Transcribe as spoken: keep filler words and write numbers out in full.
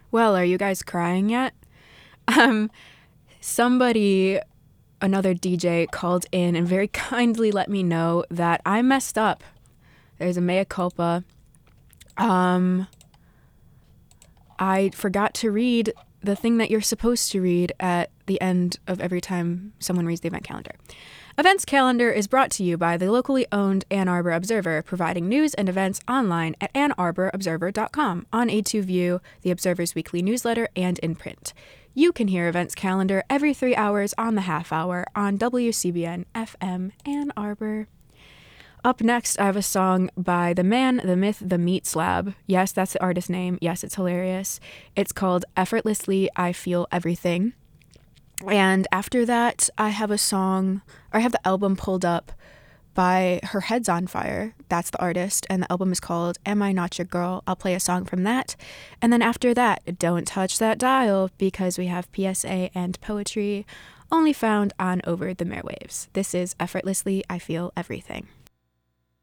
Well, are you guys crying yet? Um, somebody, another D J, called in and very kindly let me know that I messed up. There's a mea culpa. Um, I forgot to read the thing that you're supposed to read at the end of every time someone reads the event calendar. Events Calendar is brought to you by the locally owned Ann Arbor Observer, providing news and events online at ann arbor observer dot com, on A two View, the Observer's weekly newsletter, and in print. You can hear Events Calendar every three hours on the half hour on W C B N F M Ann Arbor. Up next, I have a song by the man, the myth, the meat slab. Yes, that's the artist name. Yes, it's hilarious. It's called Effortlessly I Feel Everything. And after that, I have a song, or I have the album pulled up by Her Head's on Fire. That's the artist. And the album is called Am I Not Your Girl? I'll play a song from that. And then after that, don't touch that dial, because we have P S A and poetry only found on Over the Airwaves. This is Effortlessly I Feel Everything.